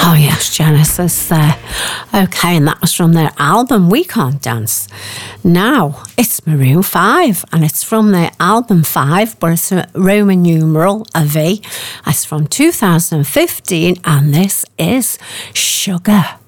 Oh yes, Genesis there. Okay, and that was from their album We Can't Dance. Now, it's Maroon 5, and it's from their album 5, but it's a Roman numeral, a V. It's from 2015, and this is Sugar.